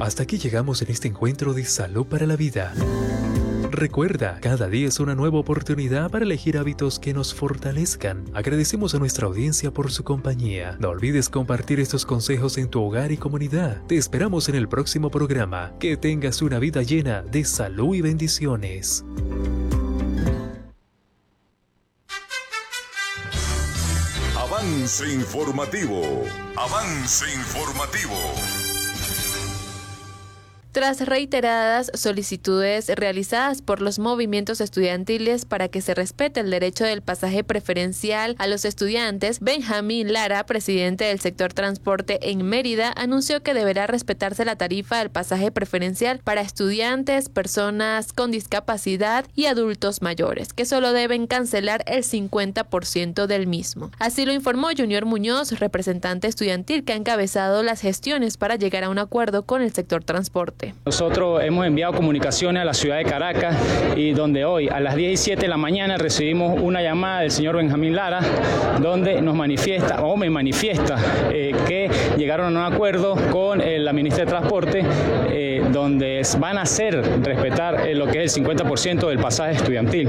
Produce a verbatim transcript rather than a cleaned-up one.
Hasta aquí llegamos en este encuentro de Salud para la Vida. Recuerda, cada día es una nueva oportunidad para elegir hábitos que nos fortalezcan. Agradecemos a nuestra audiencia por su compañía. No olvides compartir estos consejos en tu hogar y comunidad. Te esperamos en el próximo programa. Que tengas una vida llena de salud y bendiciones. Avance informativo. Avance informativo. Tras reiteradas solicitudes realizadas por los movimientos estudiantiles para que se respete el derecho del pasaje preferencial a los estudiantes, Benjamín Lara, presidente del sector transporte en Mérida, anunció que deberá respetarse la tarifa del pasaje preferencial para estudiantes, personas con discapacidad y adultos mayores, que solo deben cancelar el cincuenta por ciento del mismo. Así lo informó Junior Muñoz, representante estudiantil que ha encabezado las gestiones para llegar a un acuerdo con el sector transporte. Nosotros hemos enviado comunicaciones a la ciudad de Caracas y donde hoy a las diez y siete de la mañana recibimos una llamada del señor Benjamín Lara donde nos manifiesta o me manifiesta eh, que llegaron a un acuerdo con eh, la ministra de Transporte eh, donde van a hacer respetar eh, lo que es el cincuenta por ciento del pasaje estudiantil.